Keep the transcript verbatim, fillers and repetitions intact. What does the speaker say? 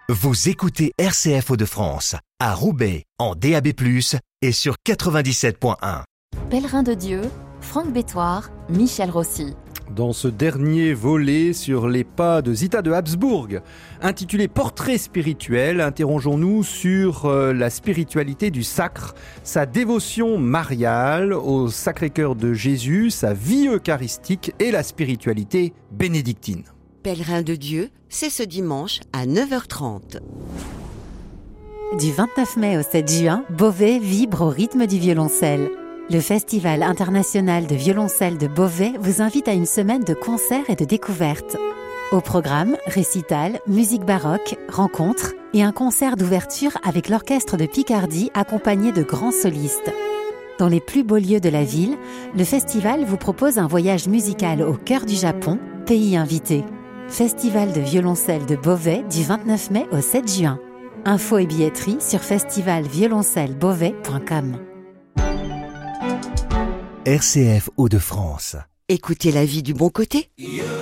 Vous écoutez R C F Hauts-de-France, à Roubaix, en D A B plus, et sur quatre-vingt-dix-sept point un. Pèlerin de Dieu, Franck Bétoir, Michel Rossi. Dans ce dernier volet sur les pas de Zita de Habsbourg, intitulé Portrait spirituel, interrogeons-nous sur euh, la spiritualité du sacre, sa dévotion mariale au Sacré-Cœur de Jésus, sa vie eucharistique et la spiritualité bénédictine. Pèlerin de Dieu, c'est ce dimanche à neuf heures trente. Du vingt-neuf mai au sept juin, Beauvais vibre au rythme du violoncelle. Le Festival international de violoncelle de Beauvais vous invite à une semaine de concerts et de découvertes. Au programme, récital, musique baroque, rencontres et un concert d'ouverture avec l'orchestre de Picardie accompagné de grands solistes. Dans les plus beaux lieux de la ville, le festival vous propose un voyage musical au cœur du Japon, pays invité. Festival de violoncelle de Beauvais du vingt-neuf mai au sept juin. Infos et billetterie sur festival violoncelle beauvais point com. R C F Hauts-de-France. Écoutez la vie du bon côté.